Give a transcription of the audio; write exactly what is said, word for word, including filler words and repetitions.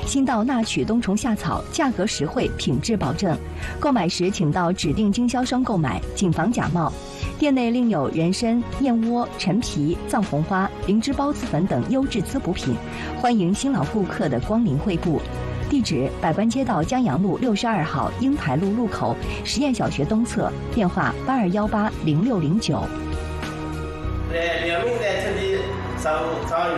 新到纳曲冬虫夏草，价格实惠，品质保证。购买时请到指定经销商购买，谨防假冒。店内另有人参、燕窝、陈皮、藏红花、灵芝孢子粉等优质滋补品，欢迎新老顾客的光临惠顾。地址：百官街道江阳路六十二号英台路路口实验小学东侧，电话八二幺八零六零九。 对，两名在这里上午早。